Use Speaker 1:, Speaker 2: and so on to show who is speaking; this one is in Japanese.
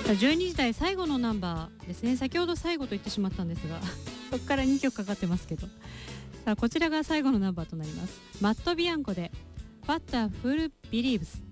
Speaker 1: さあ12時台最後のナンバーですね。先ほど最後と言ってしまったんですがそこから2曲かかってますけど、さあこちらが最後のナンバーとなります。マット・ビアンコで What a Fool Believes。